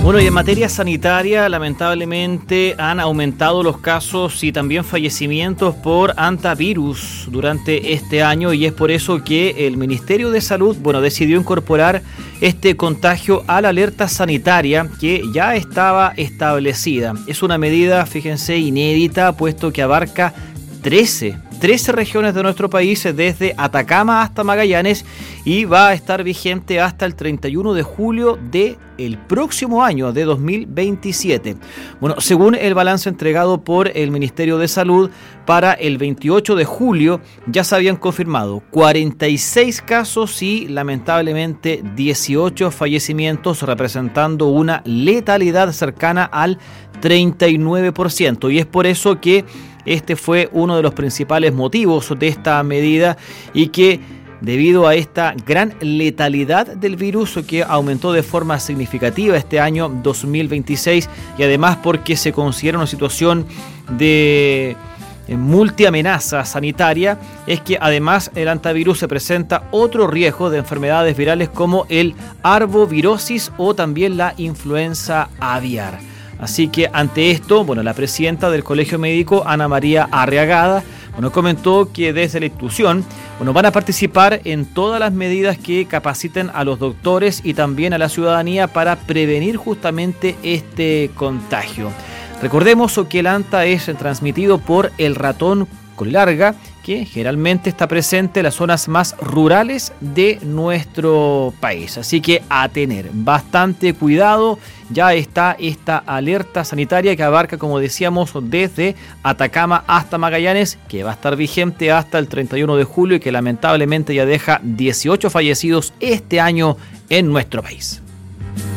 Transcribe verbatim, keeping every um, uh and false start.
Bueno, y en materia sanitaria, lamentablemente han aumentado los casos y también fallecimientos por hantavirus durante este año, y es por eso que el Ministerio de Salud, bueno, decidió incorporar este contagio a la alerta sanitaria que ya estaba establecida. Es una medida, fíjense, inédita, puesto que abarca trece regiones de nuestro país, desde Atacama hasta Magallanes, y va a estar vigente hasta el treinta y uno de julio del próximo año, de dos mil veintisiete. Bueno, según el balance entregado por el Ministerio de Salud, para el veintiocho de julio ya se habían confirmado cuarenta y seis casos y lamentablemente dieciocho fallecimientos, representando una letalidad cercana al treinta y nueve por ciento, y es por eso que este fue uno de los principales motivos de esta medida, y que debido a esta gran letalidad del virus que aumentó de forma significativa este año dos mil veintiséis, y además porque se considera una situación de multiamenaza sanitaria, es que además el hantavirus se presenta otro riesgo de enfermedades virales como el arbovirosis o también la influenza aviar. Así que ante esto, bueno, la presidenta del Colegio Médico, Ana María Arriagada, bueno, comentó que desde la institución, bueno, van a participar en todas las medidas que capaciten a los doctores y también a la ciudadanía para prevenir justamente este contagio. Recordemos que el hanta es transmitido por el ratón colilarga, que generalmente está presente en las zonas más rurales de nuestro país. Así que a tener bastante cuidado. Ya está esta alerta sanitaria que abarca, como decíamos, desde Atacama hasta Magallanes, que va a estar vigente hasta el treinta y uno de julio y que lamentablemente ya deja dieciocho fallecidos este año en nuestro país.